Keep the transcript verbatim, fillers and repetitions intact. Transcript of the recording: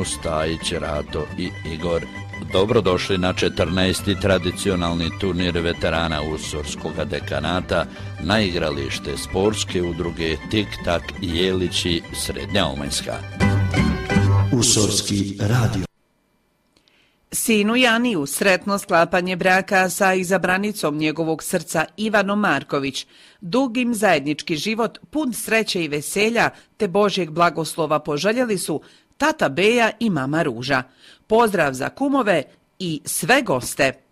Stajić, Rato i Igor. Dobrodošli na četrnaesti tradicionalni turnir veterana Usorskog dekanata na igralište sportske udruge Tik-tak Jelići Srednja Omanjska. Usorski radio. Sinu Janiju sretno sklapanje braka sa izabranicom njegovog srca Ivanom Marković, dugim zajednički život pun sreće i veselja te Božjeg blagoslova poželjeli su tata Beja i mama Ruža. Pozdrav za kumove i sve goste.